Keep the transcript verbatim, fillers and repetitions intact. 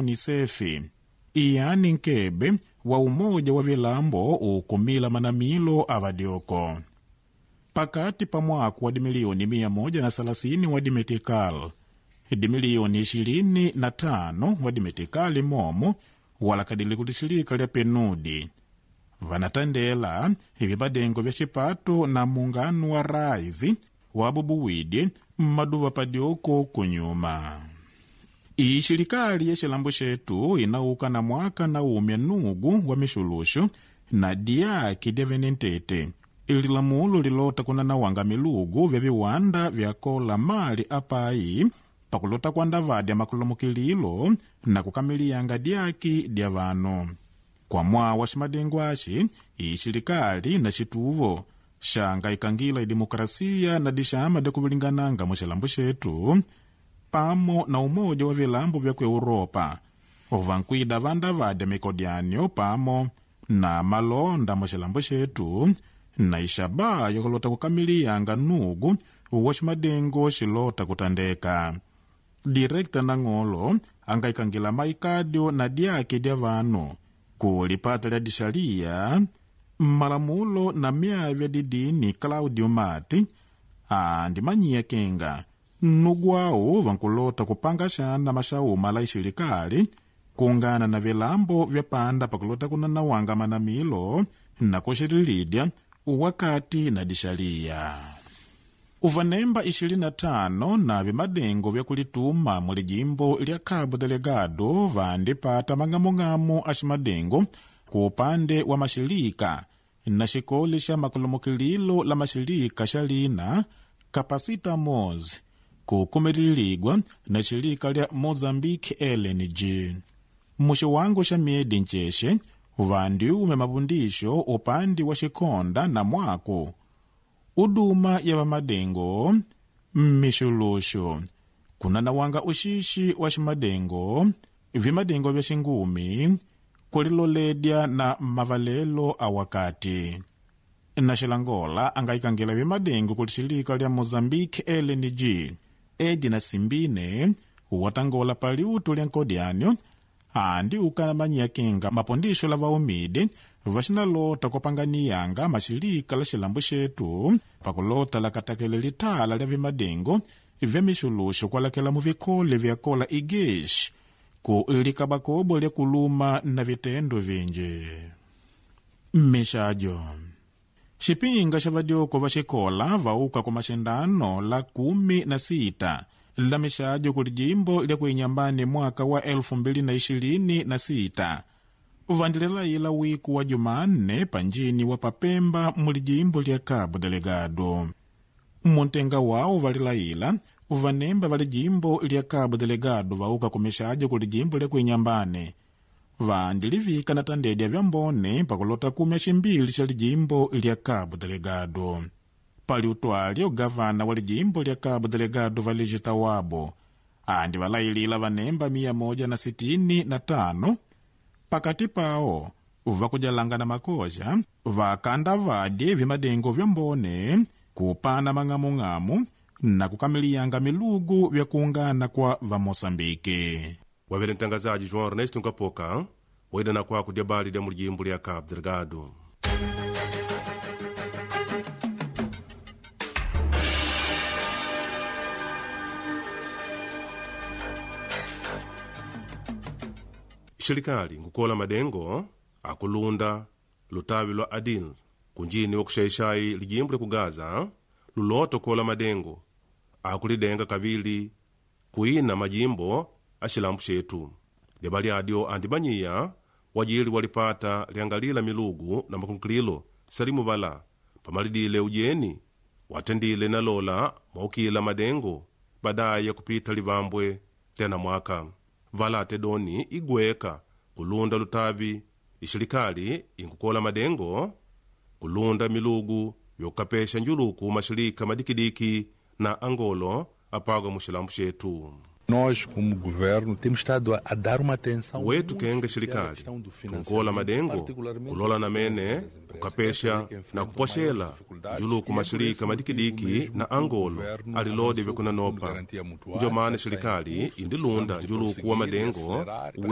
UNICEF iyani nkebe wa umoja wa vilambo ukumila manamilo avadioko. Pakati pa mwaka wa dimilioni mia moja na salasini wa dimetikal, dimilioni ishirini na tano wa dimetikali momo walakadili kutishilika lya penudi. Vanatandela hivi badengo vya chipato na muungano wa raizi wa bubuwidi maduva padioko kunyuma. Ishirikali ya shilambu shetu inauka na mwaka na umya nugu wa mishulushu na diaki devenentete. Ili la mulu lilota kuna na wanga milugu vya viwanda vya kola mali apai pakulota kwa ndavadi ya makulomukililo na kukamiliyanga diaki dia vano. Kwa mwa wa shimadengwashi, ishirikali na shituvo shanga ikangila demokrasia na dishama de kubilingananga mushilambu shetu pamo na umoja wa vilambo vya kwa Europa ovankwida vandavadi mikodianyo pamo na malonda mushilambu shetu na ishaba yokolota kukamiliyanga nugu washimadengo shilota kutandeka. Direkta na ngolo anga ikangila maikadio na diake dia vano kulipata lya dishalia malamulo na miavya didini Claudio Mati andi manyia kenga nugwao vankulota kupanga shana mashauma la ishirikali kuungana na vilambo vya panda pakulota kuna na wanga manamilo na kushirilidia wakati na dishalia. Uvanemba ishirini na tano na vimadengo vya kulituma muli jimbo lya Cabo Delgado vandipata mang'among'amo ashimadengo ku upande wa mashirika na shikoli sha makulumukililo la mashirika shalina Kapasita Moz kukumiriligwa na shirika lya Mozambique L N G. Mushe wangu sha miedi ncheshe vandiume mabundisho upande wa shikonda na mwako uduma ya vamadengo mishulusho kuna na wanga ushishi wa shimadengo vimadengo vya shingumi kuliloledya na mavalelo awakati. Na shilangola angaikangila vimadengo kulishilika lya Mozambique L N G edi na simbine watangola paliutu lya nkodianyo andi ukana manyia kenga mapondisho la vaumide vashinalota kupanganiyanga mashilika la shilambu shetu pakulota la katakele litala lya vimadengo vya mishulusho kwalakela muvikole vya kola igeshi ku likabakobo lya kuluma na vitendo vinji. Mishajo shipinga shavadioko vashikola vauka kwa mashindano la kumi na sita la mishajo kulijimbo lya kuinyambani mwaka wa elfu mbili na ishirini na sita uvandilela ila wiku wa Jumanne panjini wa Papemba mulijimbo lya Cabo Delgado. Muntenga wao valila ila uvanemba valijimbo lya Cabo Delgado vauka kumishajo kulijimbo lya kuinyambani vandilivika na tandedya vya mbone pakulota kumya shimbili sha lijimbo lya Cabo Delgado. Pali utwali ugavana wa lijimbo lya Cabo Delgado Valijita Wabo andi valailila vanemba mia moja na sitini na tano pakati pao vakujalanga na makoja vakanda vadi vimadengo vya mbone kupana mang'amung'amu na kukamiliyanga milugu vya kuungana kwa va Mosambike. Wavele mtangazaji João Ernesto Nkapoka waida na kwa kudya dia mulijimbo lya Cabo Delgado. Shirikali ngukola madengo akulunda lutavi lwa Adil kunjini wa kushaishai lijimbo lya kugaza luloto kola madengo akulidenga kavili kuina majimbo ashilambu shetu. Debali adio andimanyiya wajili walipata liangalila milugu na makumkililo salimu vala pamalidile ujeni watendile na lola maukila madengo badaya ya kupita livambwe tena mwaka vala atedoni igweka kulunda lutavi ishirikali inkukola madengo kulunda milugu vyokapesha njuluku mashirika madikidiki na angolo apagwa mushilambu shetu. Nós, como governo, temos estado a dar uma atenção wetu kenga shirikali kunkola madengo kulola na mene kukapesha na kuposhela juluku mashirika madikidiki na angolo alilode vya kunanopa. Ndio maana shirikali indilunda juluku wa madengo